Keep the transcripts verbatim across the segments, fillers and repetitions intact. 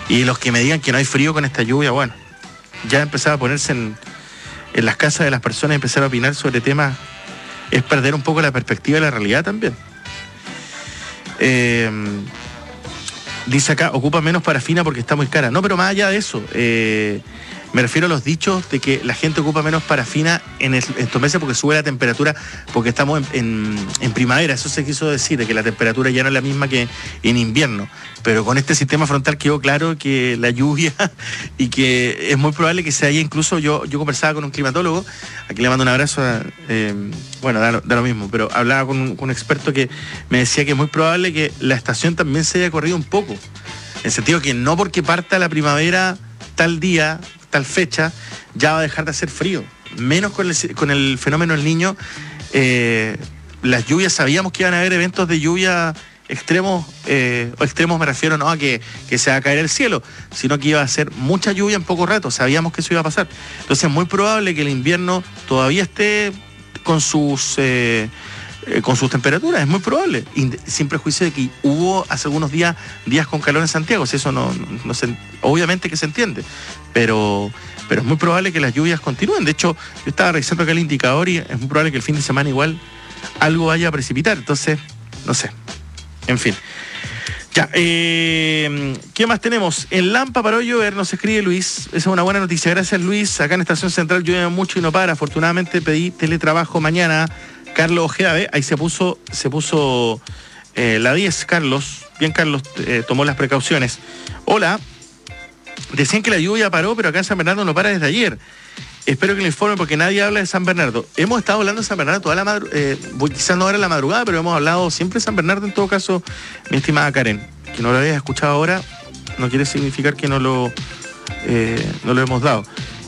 Y los que me digan que no hay frío con esta lluvia, bueno, ya empezar a ponerse en, en las casas de las personas y empezar a opinar sobre temas es perder un poco la perspectiva de la realidad también. Eh, dice acá, ocupa menos parafina porque está muy cara. No, pero más allá de eso, eh, me refiero a los dichos de que la gente ocupa menos parafina en, el, en estos meses porque sube la temperatura, porque estamos en, en, en primavera. Eso se quiso decir, de que la temperatura ya no es la misma que en invierno. Pero con este sistema frontal quedó claro que la lluvia y que es muy probable que se haya incluso, yo, yo conversaba con un climatólogo, aquí le mando un abrazo, a, eh, bueno, da, da lo mismo, pero hablaba con un, con un experto que me decía que es muy probable que la estación también se haya corrido un poco. En el sentido que no porque parta la primavera tal día, tal fecha, ya va a dejar de hacer frío. Menos con el, con el fenómeno del Niño. Eh, las lluvias, sabíamos que iban a haber eventos de lluvia extremos, eh, o extremos me refiero no a que, que se va a caer el cielo, sino que iba a ser mucha lluvia en poco rato. Sabíamos que eso iba a pasar. Entonces es muy probable que el invierno todavía esté con sus... Eh, Eh, con sus temperaturas, es muy probable, Ind- sin prejuicio de que hubo hace algunos días días con calor en Santiago, si eso no, no, no se, obviamente que se entiende, pero, pero es muy probable que las lluvias continúen. De hecho, yo estaba revisando acá el indicador y es muy probable que el fin de semana igual algo vaya a precipitar, entonces, no sé, en fin. Ya, eh, ¿qué más tenemos? En Lampa paró de llover, nos escribe Luis, esa es una buena noticia, gracias Luis, acá en Estación Central llueve mucho y no para, afortunadamente pedí teletrabajo mañana. Carlos Ojeda, ¿ve? Ahí se puso, se puso eh, la diez, Carlos. Bien, Carlos, eh, tomó las precauciones. Hola, decían que la lluvia paró, pero acá en San Bernardo no para desde ayer. Espero que le informe porque nadie habla de San Bernardo. Hemos estado hablando de San Bernardo toda la madrugada, eh, quizás no ahora en la madrugada, pero hemos hablado siempre de San Bernardo en todo caso, mi estimada Karen. Que no lo hayas escuchado ahora no quiere significar que no lo, eh, no lo hemos dado.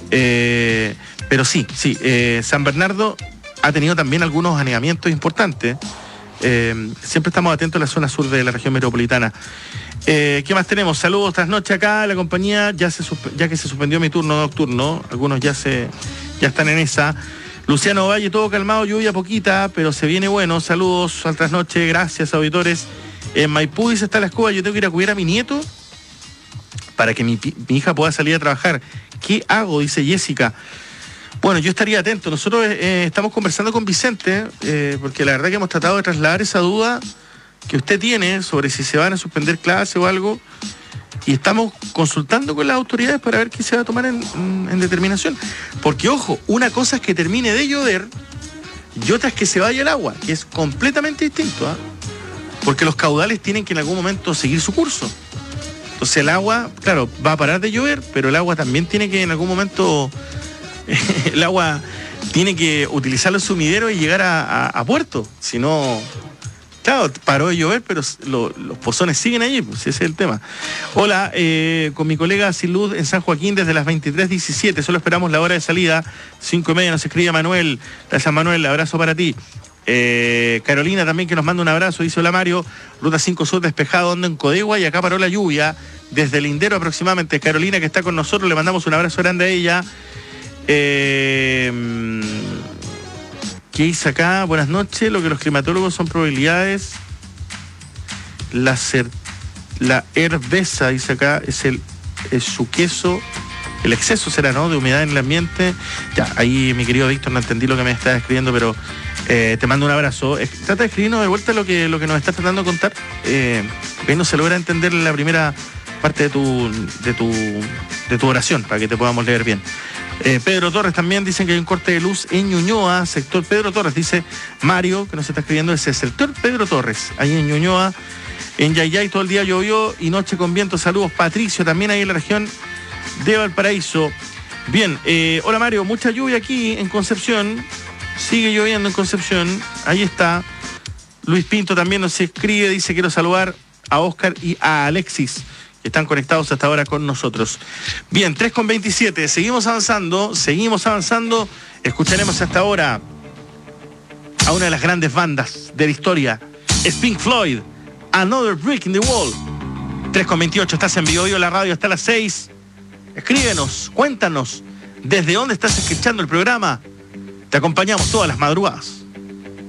Eh, pero sí, sí, eh, San Bernardo ha tenido también algunos anegamientos importantes. Eh, siempre estamos atentos a la zona sur de la región metropolitana. Eh, ¿Qué más tenemos? Saludos, trasnoche acá, la compañía, ya, se ya que se suspendió mi turno nocturno, algunos ya se ya están en esa. Luciano Valle, todo calmado, lluvia poquita, pero se viene bueno. Saludos al trasnoche, gracias, auditores. En Maipú dice está la escoba, yo tengo que ir a cuidar a mi nieto para que mi, mi hija pueda salir a trabajar. ¿Qué hago? Dice Jessica. Bueno, yo estaría atento. Nosotros eh, estamos conversando con Vicente, eh, porque la verdad que hemos tratado de trasladar esa duda que usted tiene sobre si se van a suspender clases o algo, y estamos consultando con las autoridades para ver qué se va a tomar en, en, en determinación. Porque, ojo, una cosa es que termine de llover y otra es que se vaya el agua, que es completamente distinto, ¿eh? Porque los caudales tienen que en algún momento seguir su curso. Entonces el agua, claro, va a parar de llover, pero el agua también tiene que en algún momento... el agua tiene que utilizar los sumideros y llegar a, a, a puerto. Si no, claro, paró de llover, pero lo, los pozones siguen allí, pues ese es el tema. Hola, eh, con mi colega Silud en San Joaquín desde las veintitrés diecisiete. Solo esperamos la hora de salida, cinco y media. Nos escribe Manuel. Gracias, Manuel. Abrazo para ti. Eh, Carolina también, que nos manda un abrazo. Dice: hola, Mario. Ruta cinco Sur despejado, ando en Codegua y acá paró la lluvia. Desde Lindero aproximadamente. Carolina, que está con nosotros, le mandamos un abrazo grande a ella. Eh, ¿Qué dice acá? Buenas noches. Lo que los climatólogos son probabilidades. La, cer, la herbeza, dice acá, es el es su queso. El exceso será, ¿no? De humedad en el ambiente. Ya, ahí mi querido Víctor, no entendí lo que me estás escribiendo, pero eh, te mando un abrazo. Eh, trata de escribirnos de vuelta lo que, lo que nos estás tratando de contar. Eh, porque ahí no se logra entender la primera parte de tu, de tu, de tu oración, para que te podamos leer bien. Eh, Pedro Torres también dicen que hay un corte de luz en Ñuñoa, sector Pedro Torres, dice Mario, que nos está escribiendo, ese sector Pedro Torres, ahí en Ñuñoa, en Yayay todo el día llovió y noche con viento. Saludos, Patricio, también ahí en la región de Valparaíso. Bien, eh, hola Mario, mucha lluvia aquí en Concepción, sigue lloviendo en Concepción, ahí está. Luis Pinto también nos escribe, dice: quiero saludar a Oscar y a Alexis, están conectados hasta ahora con nosotros. Bien, tres con veintisiete, seguimos avanzando, seguimos avanzando. Escucharemos hasta ahora a una de las grandes bandas de la historia, es Pink Floyd, Another Brick in the Wall. tres con veintiocho, estás en Bio Bio, la radio hasta las seis. Escríbenos, cuéntanos desde dónde estás escuchando el programa. Te acompañamos todas las madrugadas.